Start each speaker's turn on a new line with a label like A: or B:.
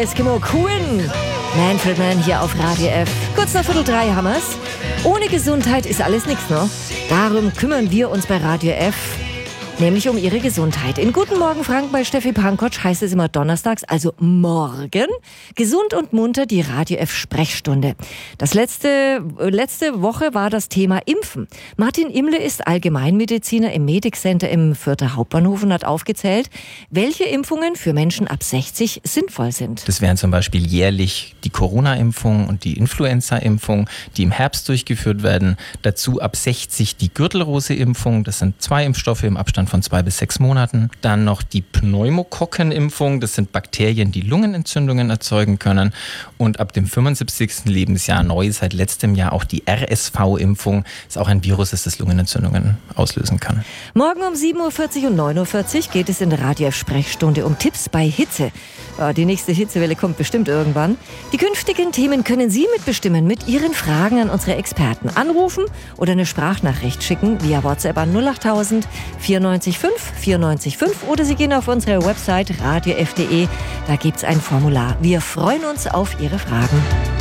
A: Eskimo Quinn. Manfred Mann hier auf Radio F. Kurz nach 2:45 haben wir's. Ohne Gesundheit ist alles nichts, ne? Darum kümmern wir uns bei Radio F, nämlich um Ihre Gesundheit. In Guten Morgen Frank bei Steffi Pankotsch heißt es immer donnerstags, also morgen. Gesund und munter, die Radio F Sprechstunde. Das letzte Woche war das Thema Impfen. Martin Imle ist Allgemeinmediziner im Medic Center im Fürther Hauptbahnhof und hat aufgezählt, welche Impfungen für Menschen ab 60 sinnvoll sind.
B: Das wären zum Beispiel jährlich die Corona-Impfung und die Influenza-Impfung, die im Herbst durchgeführt werden. Dazu ab 60 die Gürtelrose-Impfung. Das sind 2 Impfstoffe im Abstand von 2 bis 6 Monaten. Dann noch die Pneumokokken-Impfung. Das sind Bakterien, die Lungenentzündungen erzeugen können. Und ab dem 75. Lebensjahr neu seit letztem Jahr auch die RSV-Impfung. Das ist auch ein Virus, das Lungenentzündungen auslösen kann.
A: Morgen um 7:40 und 9:40 geht es in der Radio F Sprechstunde um Tipps bei Hitze. Ja, die nächste Hitzewelle kommt bestimmt irgendwann. Die künftigen Themen können Sie mitbestimmen mit Ihren Fragen an unsere Experten. Anrufen oder eine Sprachnachricht schicken via WhatsApp an 08000 94 5 94 5 oder Sie gehen auf unsere Website radiof.de. Da gibt's ein Formular. Wir freuen uns auf Ihre Fragen.